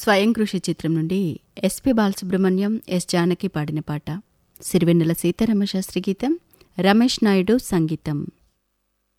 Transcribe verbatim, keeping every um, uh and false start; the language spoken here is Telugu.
స్వయం కృషి చిత్రం నుండి ఎస్పి బాలసుబ్రహ్మణ్యం, ఎస్ జానకి పాడిన పాట. సిరివెన్నెల సీతారామశాస్త్రి గీతం, రమేష్ నాయుడు సంగీతం.